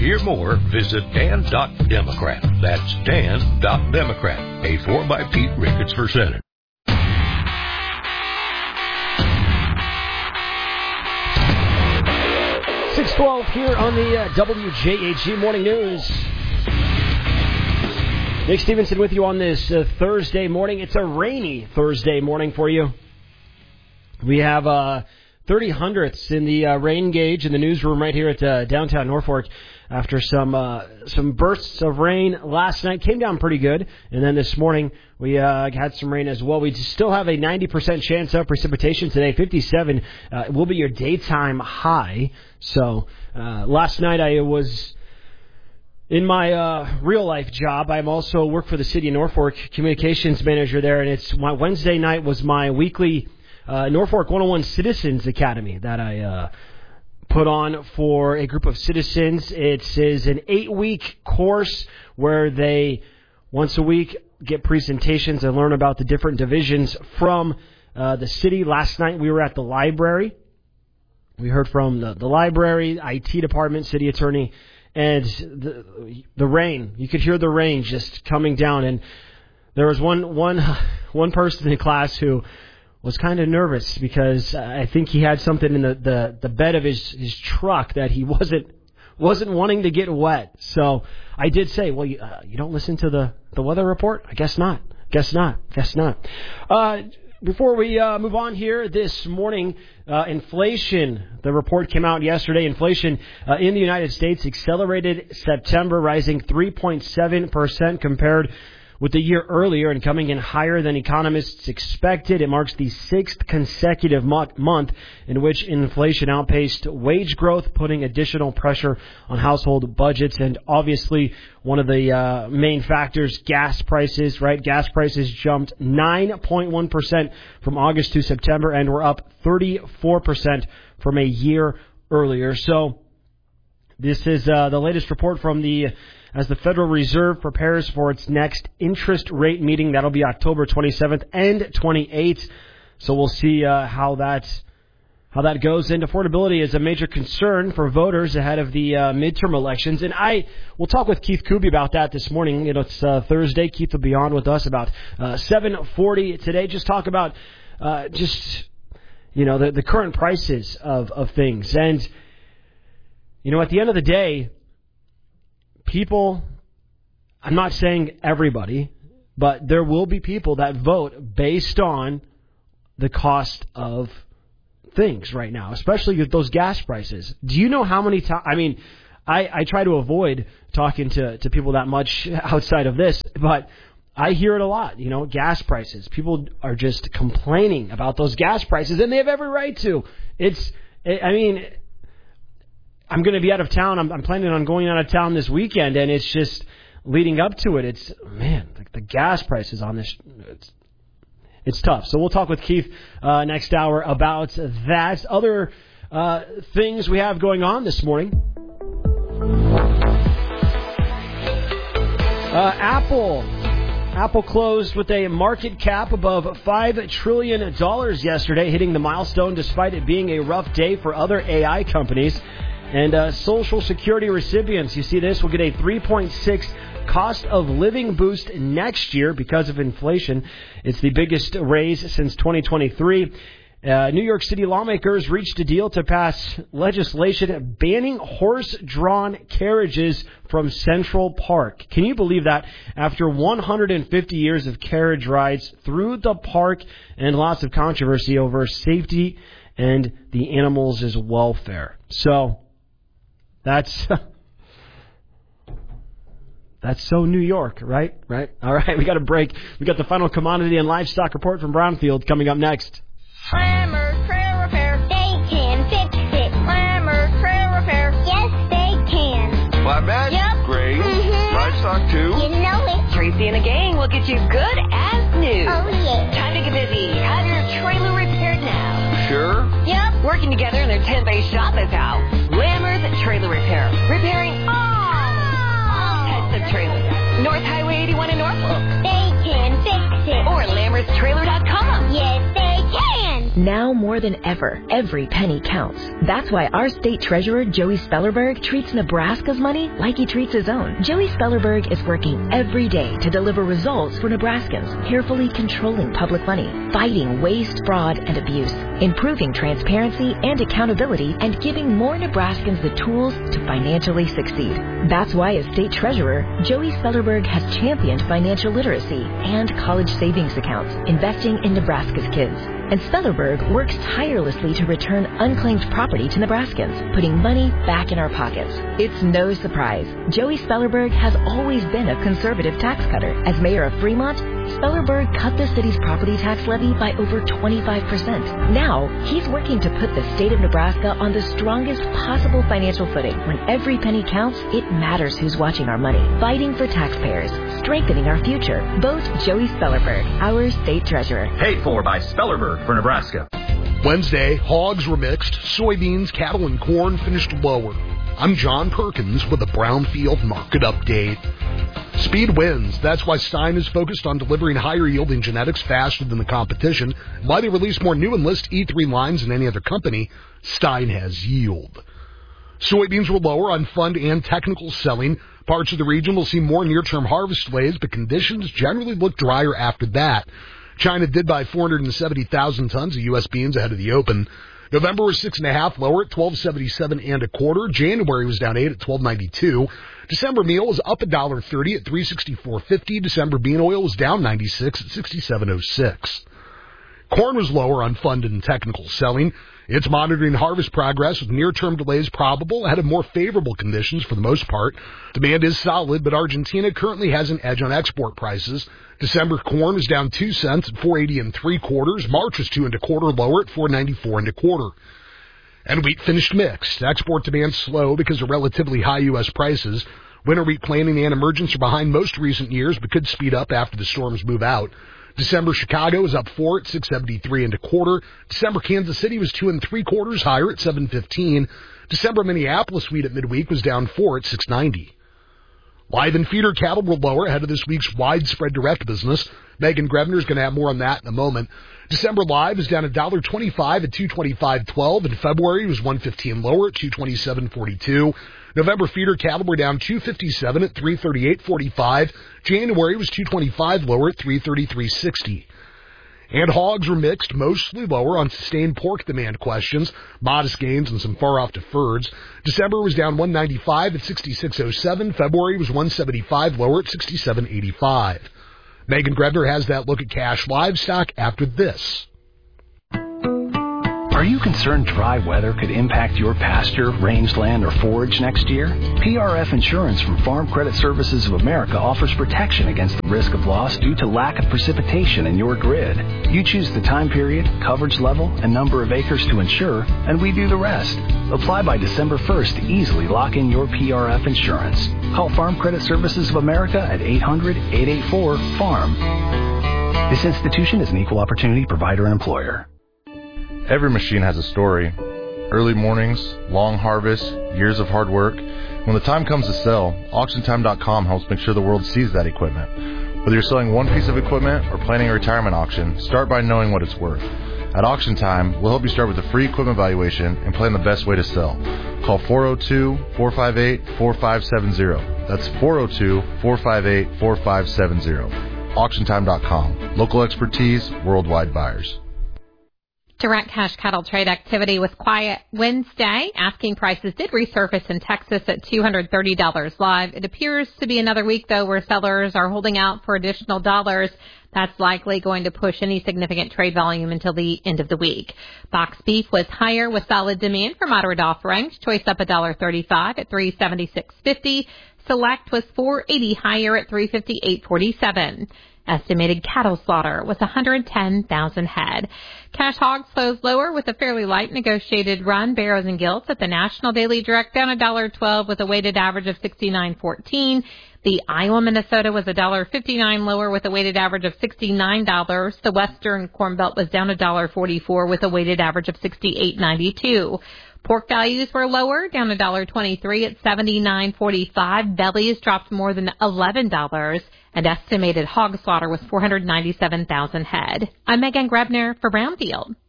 hear more, visit Dan.Democrat. That's Dan.Democrat. A 4x Pete Ricketts for Senate. 6:12 here on the WJAG Morning News. Nick Stevenson with you on this Thursday morning. It's a rainy Thursday morning for you. We have 30 hundredths in the rain gauge in the newsroom right here at downtown Norfolk after some bursts of rain last night. Came down pretty good, and then this morning we had some rain as well. We still have a 90% chance of precipitation today. 57 will be your daytime high. So last night I was in my real-life job. I also work for the City of Norfolk, communications manager there, and it's my Wednesday night was my weekly Norfolk 101 Citizens Academy that I put on for a group of citizens. It is an 8-week course where they, once a week, get presentations and learn about the different divisions from the city. Last night we were at the library. We heard from the library, IT department, city attorney, and the rain. You could hear the rain just coming down. And there was one person in class who was kind of nervous because I think he had something in the bed of his truck that he wasn't wanting to get wet. So I did say, well, you don't listen to the weather report? I guess not. Guess not. Before we move on here this morning, inflation, the report came out yesterday. Inflation in the United States accelerated September, rising 3.7% compared with the year earlier and coming in higher than economists expected. It marks the 6th consecutive month in which inflation outpaced wage growth, putting additional pressure on household budgets. And obviously, one of the main factors, gas prices, right? Gas prices jumped 9.1% from August to September and were up 34% from a year earlier. So this is the latest report from as the Federal Reserve prepares for its next interest rate meeting. That'll be October 27th and 28th. So we'll see how that goes. And affordability is a major concern for voters ahead of the midterm elections. And I will talk with Keith Kuby about that this morning. It's Thursday. Keith will be on with us about 7:40 today. Just talk about the current prices of things. And at the end of the day, people, I'm not saying everybody, but there will be people that vote based on the cost of things right now, especially with those gas prices. Do you know how many times? I mean, I try to avoid talking to people that much outside of this, but I hear it a lot. Gas prices. People are just complaining about those gas prices, and they have every right to. I'm going to be out of town. I'm planning on going out of town this weekend, and it's just leading up to it. It's, man, the gas prices on this, it's tough. So we'll talk with Keith next hour about that. Other things we have going on this morning. Apple closed with a market cap above $5 trillion yesterday, hitting the milestone despite it being a rough day for other AI companies. And Social Security recipients, you see this, will get a 3.6 cost of living boost next year because of inflation. It's the biggest raise since 2023. New York City lawmakers reached a deal to pass legislation banning horse-drawn carriages from Central Park. Can you believe that? After 150 years of carriage rides through the park and lots of controversy over safety and the animals' welfare. So that's so New York, right? Right. All right, we got a break. We got the final commodity and livestock report from Brownfield coming up next. Lammer Trail Repair, they can fix it. Lammer Trail Repair, yes they can. Flatbed? Yep. Great. Mm-hmm. Livestock too? You know it. Tracy and the gang will get you good as new. Oh yeah. Time to get busy. Have your trailer repaired now. Sure? Yep. Working together in their 10-bay shop is how. Lammer's Trailer Repair. Repairing all types of trailers. North Highway 81 in Norfolk. They can fix it. Or LammersTrailer.com. Yes, they can. Now more than ever, every penny counts. That's why our state treasurer, Joey Spellerberg, treats Nebraska's money like he treats his own. Joey Spellerberg is working every day to deliver results for Nebraskans, carefully controlling public money, fighting waste, fraud, and abuse, improving transparency and accountability, and giving more Nebraskans the tools to financially succeed. That's why as state treasurer, Joey Spellerberg has championed financial literacy and college savings accounts, investing in Nebraska's kids. And Spellerberg works tirelessly to return unclaimed property to Nebraskans, putting money back in our pockets. It's no surprise. Joey Spellerberg has always been a conservative tax cutter. As mayor of Fremont, Spellerberg cut the city's property tax levy by over 25%. Now, he's working to put the state of Nebraska on the strongest possible financial footing. When every penny counts, it matters who's watching our money. Fighting for taxpayers, strengthening our future. Vote Joey Spellerberg, our state treasurer. Paid for by Spellerberg for Nebraska. Wednesday, hogs were mixed, soybeans, cattle, and corn finished lower. I'm John Perkins with a Brownfield Market Update. Speed wins. That's why Stein is focused on delivering higher yielding genetics faster than the competition. Why they release more new Enlist E3 lines than any other company, Stein has yield. Soybeans were lower on fund and technical selling. Parts of the region will see more near-term harvest delays, but conditions generally look drier after that. China did buy 470,000 tons of U.S. beans ahead of the open. November was 6.5 lower at 12.77 and a quarter. January was down 8 at 12.92. December meal was up $1.30 at 364.50. December bean oil was down 96 at 67.06. Corn was lower on fund and technical selling. It's monitoring harvest progress with near-term delays probable ahead of more favorable conditions for the most part. Demand is solid, but Argentina currently has an edge on export prices. December corn was down 2 cents at 4.80 3/4. March was 2 1/4 lower at 4.94 1/4. And wheat finished mixed. Export demand slow because of relatively high U.S. prices. Winter wheat planting and emergence are behind most recent years, but could speed up after the storms move out. December Chicago was up 4 at 6.73 1/4. December Kansas City was 2 3/4 higher at 7.15. December Minneapolis wheat at midweek was down 4 at 6.90. Live and feeder cattle were lower ahead of this week's widespread direct business. Megan Grebner is going to have more on that in a moment. December live is down $1.25 at 225.12, and February was 1.15 lower at 227.42. November feeder cattle were down 257 at 338.45. January was 225 lower at 333.60. And hogs were mixed, mostly lower on sustained pork demand questions, modest gains and some far-off deferreds. December was down 195 at 66.07. February was 175 lower at 67.85. Megan Grebner has that look at cash livestock after this. Are you concerned dry weather could impact your pasture, rangeland, or forage next year? PRF Insurance from Farm Credit Services of America offers protection against the risk of loss due to lack of precipitation in your grid. You choose the time period, coverage level, and number of acres to insure, and we do the rest. Apply by December 1st to easily lock in your PRF insurance. Call Farm Credit Services of America at 800-884-FARM. This institution is an equal opportunity provider and employer. Every machine has a story. Early mornings, long harvests, years of hard work. When the time comes to sell, AuctionTime.com helps make sure the world sees that equipment. Whether you're selling one piece of equipment or planning a retirement auction, start by knowing what it's worth. At Auction Time, we'll help you start with a free equipment valuation and plan the best way to sell. Call 402-458-4570. That's 402-458-4570. AuctionTime.com. Local expertise, worldwide buyers. Direct cash cattle trade activity was quiet Wednesday. Asking prices did resurface in Texas at $230 live. It appears to be another week, though, where sellers are holding out for additional dollars. That's likely going to push any significant trade volume until the end of the week. Box beef was higher with solid demand for moderate offerings. Choice up $1.35 at $376.50. Select was $4.80 higher at $358.47. Estimated cattle slaughter was 110,000 head. Cash hogs closed lower with a fairly light negotiated run. Barrows and Gilts at the National Daily Direct down $1.12 with a weighted average of 69.14. The Iowa Minnesota was $1.59 lower with a weighted average of $69. The Western Corn Belt was down $1.44 with a weighted average of 68.92. Pork values were lower, down $1.23 at $79.45. Bellies dropped more than $11, and estimated hog slaughter was 497,000 head. I'm Megan Grebner for Brownfield.